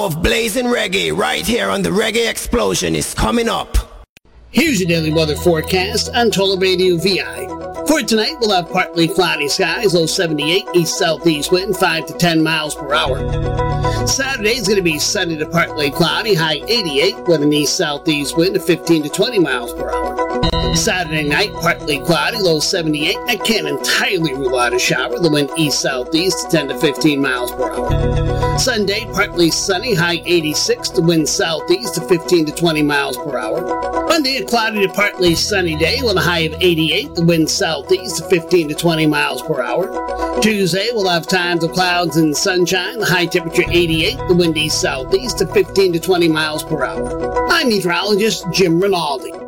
Of blazing reggae right here on the Reggae Explosion is coming up. Here's your daily weather forecast on Total Radio VI. For tonight, we'll have partly cloudy skies, low 78, east-southeast wind, 5 to 10 miles per hour. Saturday is going to be sunny to partly cloudy, high 88, with an east-southeast wind of 15 to 20 miles per hour. Saturday night, partly cloudy, low 78. I can't entirely rule out a shower. The wind east-southeast, 10 to 15 miles per hour. Sunday, partly sunny, high 86. The wind southeast to 15 to 20 miles per hour. Monday, a cloudy to partly sunny day with a high of 88. The wind southeast to 15 to 20 miles per hour. Tuesday, we'll have times of clouds and sunshine. The high temperature 88. The wind east-southeast to 15 to 20 miles per hour. I'm meteorologist Jim Rinaldi.